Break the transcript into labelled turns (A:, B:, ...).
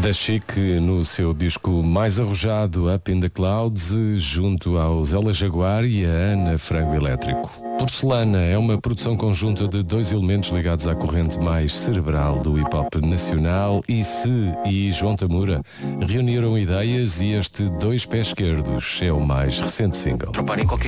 A: Da Chic no seu disco mais arrojado Up in the Clouds, junto ao Zélia Jaguar e a Ana Frango Elétrico. Porcelana é uma produção conjunta de dois elementos ligados à corrente mais cerebral do hip-hop nacional. ICE e João Tamura reuniram ideias e este Dois Pés Esquerdos é o mais recente single.